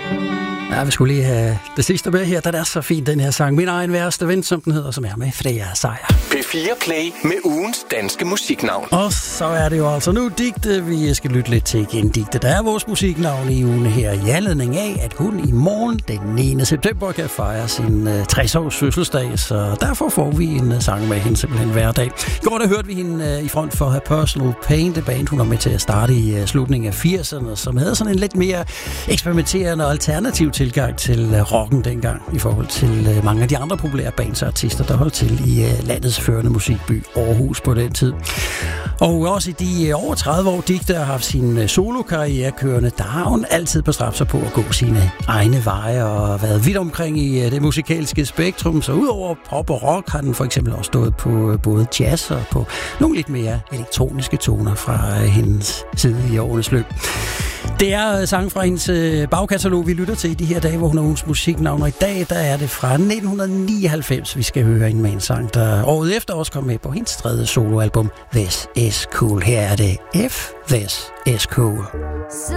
Ja, vi skulle lige have det sidste med her, der er så fint, den her sang. Min egen værste ven, som den hedder, som er med Freja Sejer. P4 Play med ugens danske musiknavn. Og så er det jo altså nu Digte, vi skal lytte lidt til igen. Digte, der er vores musiknavn i ugen her, i anledning af, at hun i morgen, den 9. september, kan fejre sin 60-års fødselsdag, så derfor får vi en sang med hende simpelthen hver dag. I går der hørte vi hende i front for Her Personal Pain, det band, hun var med til at starte i slutningen af 80'erne, som havde sådan en lidt mere eksperimenterende og alternativ tilgang til rocken dengang, i forhold til mange af de andre populære bands og artister, der holdt til i landets førende musikby Aarhus på den tid. Og også i de over 30 år, Digte har haft sin solokarriere kørende, der har hun altid bestræbt sig på at gå sine egne veje og været vidt omkring i det musikalske spektrum. Så udover pop og rock har den for eksempel også stået på både jazz og på nogle lidt mere elektroniske toner fra hendes side i årenes løb. Det er sangen fra hendes bagkatalog, vi lytter til i de her dage, hvor hun har ugens musiknavn. Og i dag, der er det fra 1999, vi skal høre en med en sang, der året efter også kom med på hendes tredje soloalbum, This Is Cool. Her er det If This Is Cool.